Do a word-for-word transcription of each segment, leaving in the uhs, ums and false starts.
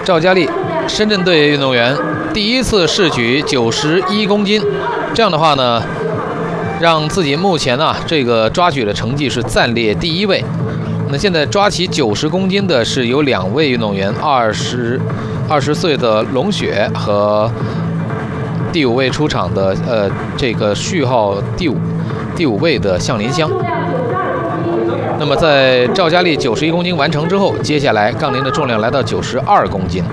赵佳丽，深圳队运动员第一次试举九十一公斤，这样的话呢，让自己目前啊这个抓举的成绩是暂列第一位。那现在抓起九十公斤的是有两位运动员，二十二十岁的龙雪和第五位出场的呃这个序号第五第五位的向林香。那么在赵佳丽九十一公斤完成之后，接下来杠铃的重量来到九十二公斤。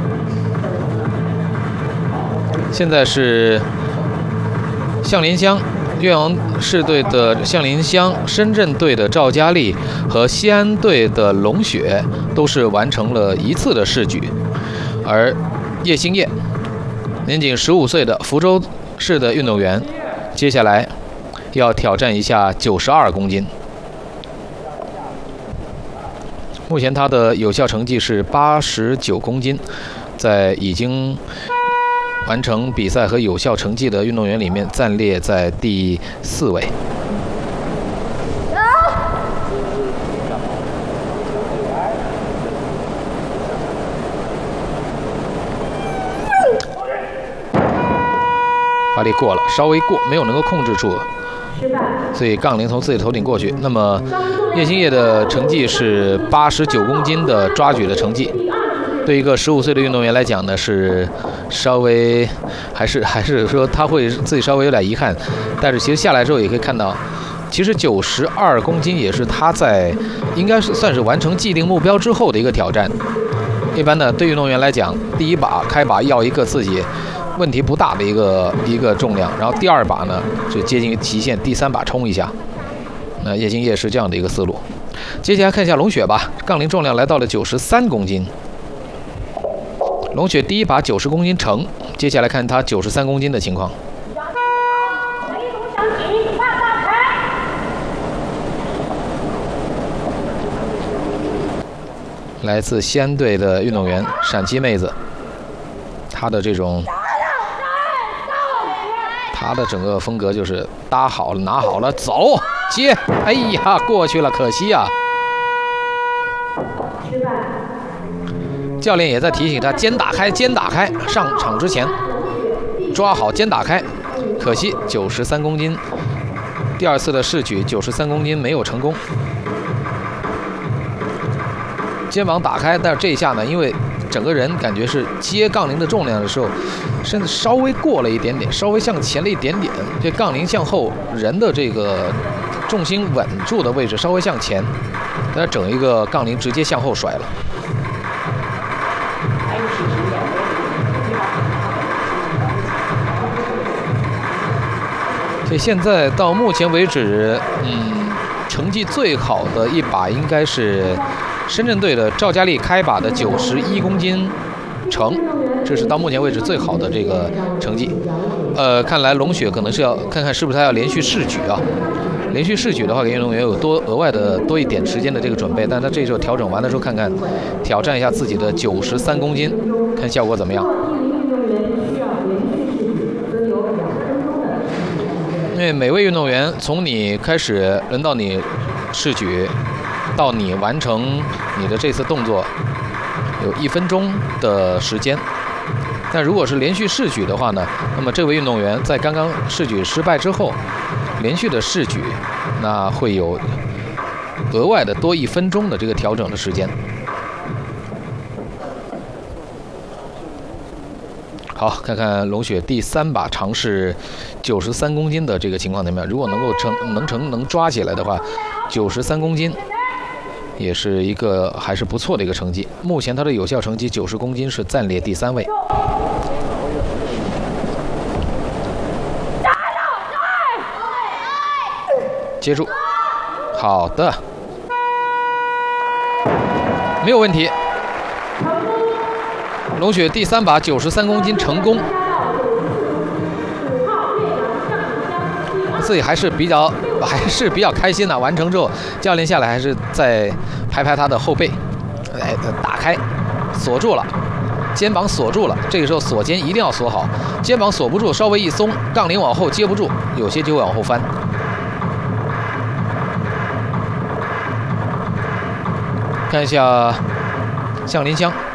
现在是向林香、岳阳市队的向林香、深圳队的赵佳丽和西安队的龙雪都是完成了一次的试举，而叶星烨年仅十五岁的福州市的运动员，接下来要挑战一下九十二公斤。目前他的有效成绩是八十九公斤，在已经完成比赛和有效成绩的运动员里面暂列在第四位。发力过了，稍微过，没有能够控制住，所以杠铃从自己头顶过去。那么叶星烨的成绩是八十九公斤的抓举的成绩，对一个十五岁的运动员来讲呢，是稍微还是还是说他会自己稍微有点遗憾，但是其实下来之后也可以看到，其实九十二公斤也是他在应该是算是完成既定目标之后的一个挑战。一般呢，对运动员来讲，第一把开把要一个自己问题不大的一个一个重量，然后第二把呢是接近极限，第三把冲一下。那叶星烨是这样的一个思路。接下来看一下龙雪吧，杠铃重量来到了九十三公斤。龙雪第一把九十公斤成，接下来看他九十三公斤的情况。来自西安队的运动员陕西妹子，她的这种，她的整个风格就是搭好了、拿好了、走接，哎呀，过去了，可惜呀、啊。教练也在提醒他肩打开，肩打开，上场之前抓好肩打开。可惜九十三公斤，第二次的试举九十三公斤没有成功。肩膀打开，但是这一下呢，因为整个人感觉是接杠铃的重量的时候，身子稍微过了一点点，稍微向前了一点点，这杠铃向后，人的这个重心稳住的位置稍微向前，但整一个杠铃直接向后甩了。所以现在到目前为止，嗯，成绩最好的一把应该是深圳队的赵佳丽开把的九十一公斤成，这是到目前为止最好的这个成绩。呃，看来龙雪可能是要看看是不是他要连续试举啊。连续试举的话，给运动员有多额外的多一点时间的这个准备，但他这时候调整完的时候，看看挑战一下自己的九十三公斤，看效果怎么样。因为每位运动员从你开始轮到你试举，到你完成你的这次动作，有一分钟的时间。但如果是连续试举的话呢，那么这位运动员在刚刚试举失败之后，连续的试举，那会有额外的多一分钟的这个调整的时间。好，看看龙雪第三把尝试九十三公斤的这个情况怎么样？如果能够成能成能抓起来的话，九十三公斤也是一个还是不错的一个成绩。目前他的有效成绩九十公斤是暂列第三位。接住，好的，没有问题。龙雪第三把九十三公斤成功，自己还是比较还是比较开心的。完成之后，教练下来还是再拍拍他的后背，哎，打开，锁住了，肩膀锁住了。这个时候锁肩一定要锁好，肩膀锁不住，稍微一松，杠铃往后接不住，有些就会往后翻。看一下向林香。